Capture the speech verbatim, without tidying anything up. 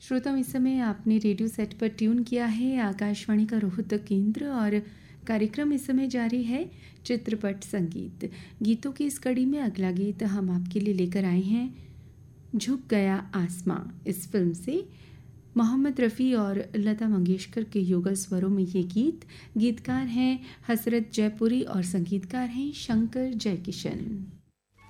श्रोताओं, इस समय आपने रेडियो सेट पर ट्यून किया है आकाशवाणी का रोहतक केंद्र और कार्यक्रम इस समय जारी है चित्रपट संगीत। गीतों की इस कड़ी में अगला गीत हम आपके लिए लेकर आए हैं झुक गया आसमां। इस फिल्म से मोहम्मद रफ़ी और लता मंगेशकर के युगल स्वरों में ये गीत। गीतकार हैं हसरत जयपुरी और संगीतकार हैं शंकर जयकिशन।